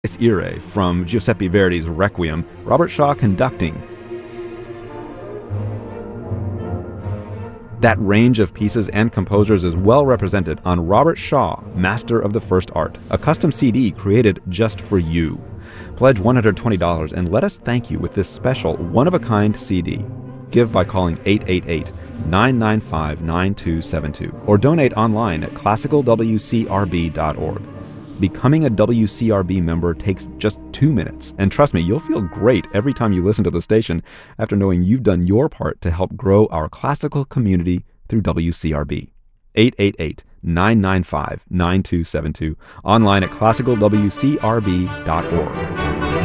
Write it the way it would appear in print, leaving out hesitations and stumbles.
Dies Irae from Giuseppe Verdi's Requiem, Robert Shaw conducting. That range of pieces and composers is well represented on Robert Shaw, Master of the First Art, a custom CD created just for you. Pledge $120 and let us thank you with this special one-of-a-kind CD. Give by calling 888-995-9272 or donate online at classicalwcrb.org. Becoming a WCRB member takes just 2 minutes, and trust me, you'll feel great every time you listen to the station after knowing you've done your part to help grow our classical community through WCRB. 888-995-9272, online at classicalwcrb.org.